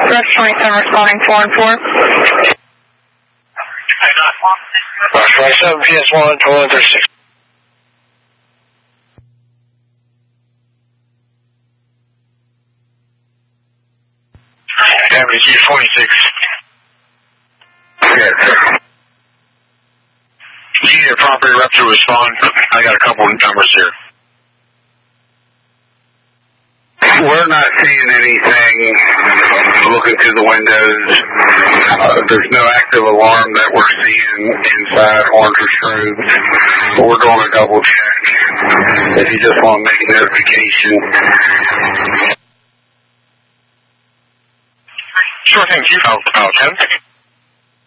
Rest 27 responding 4 and 4. Rest 27 PS1 2136. Deputy 26. Yes, sir. You need a property rep to respond. I got a couple of numbers here. We're not seeing anything looking through the windows. There's no active alarm that we're seeing inside Orange or Shrubs. We're doing a double check. If you just want to make a notification. Sure thing, Chief. I'll 10.